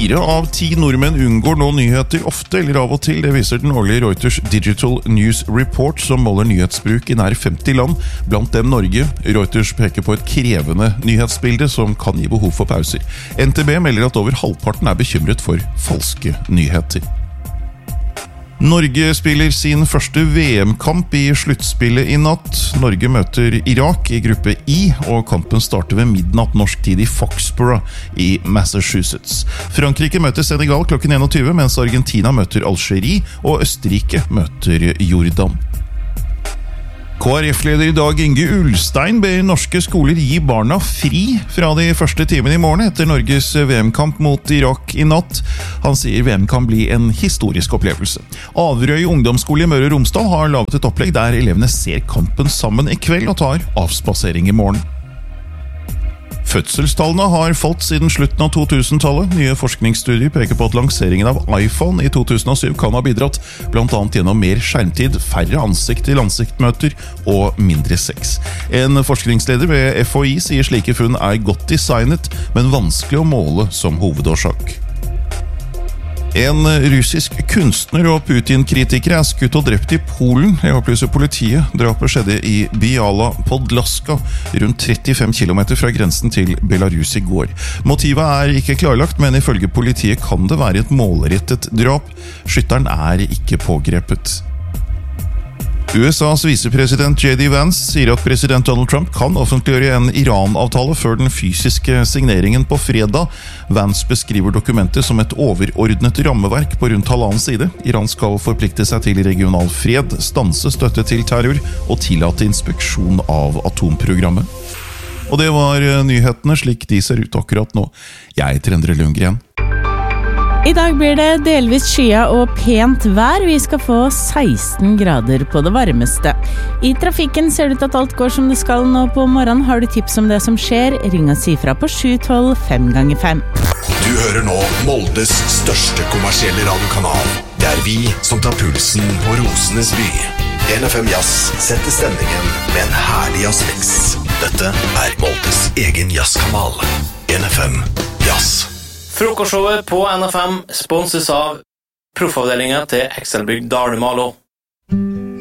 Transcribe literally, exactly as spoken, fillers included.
Fire av ti nordmenn unngår nå nyheter ofte eller av og til. Det viser den årlige Reuters Digital News Report, som måler nyhetsbruk i nær femti land, blant dem Norge. Reuters peker på et krevende nyhetsbilde som kan gi behov for pauser. N T B melder at over halvparten er bekymret for falske nyheter. Norge spiller sin første V M-kamp i sluttspillet i natt. Norge møter Irak i gruppe I, og kampen starter ved midnatt norsk tid i Foxborough i Massachusetts. Frankrike møter Senegal klokken tjueen, mens Argentina møter Algerie, og Østerrike møter Jordan. K R F-leder Dag Inge Ulstein ber norske skoler gi barna fri fra de første timene i morgen etter Norges V M-kamp mot Irak i natt. Han sier V M kan bli en historisk opplevelse. Averøy ungdomsskole i Møre og Romsdal har lavet et opplegg der elevene ser kampen sammen i kveld og tar avspasering i morgen. Fødselstallene har falt siden slutten av to-tusentallet. Nye forskningsstudier peker på at lanseringen av iPhone i to tusen og syv kan ha bidratt, blant annet gjennom mer skjermtid, færre ansikt-til-ansikt-møter og mindre sex. En forskningsleder ved F H I sier slike funn er godt designet, men vanskelig å måle som hovedårsak. En russisk kunstner og Putin-kritiker er skutt og drept i Polen, det opplyser politiet. Drapet skjedde i Biala Podlaska, rundt trettifem kilometer fra grensen til Belarus i går. Motivet er ikke klarlagt, men ifølge politiet kan det være et målrettet drap. Skytteren er ikke pågrepet. U S A's visepresident J D Vance sier at president Donald Trump kan offentliggjøre en Iran-avtale før den fysiske signeringen på fredag. Vance beskriver dokumentet som et overordnet rammeverk på rundt halvannen side. Iran skal forplikte seg til regional fred, stanse støtte til terror og tillate inspeksjon av atomprogrammet. Og det var nyhetene slik de ser ut akkurat nå. Jeg heter Endre Lundgren. I dag blir det delvis skya og pent vær. Vi skal få seksten grader på det varmeste. I trafikken ser det ut at alt går som det skal nå. På morgenen har du tips om det som skjer. Ring og si fra på sju tolv fem ganger fem. Du hører nå Moldes største kommersielle radiokanal. Det er vi som tar pulsen på Rosenes by. N F M Jazz setter stemningen med en herlig jazzmix. Dette er Moldes egen jazzkanal. N F M Jazz. Frokostshowet på N F M sponses av proffavdelingen til Excelbygg Dalumalo.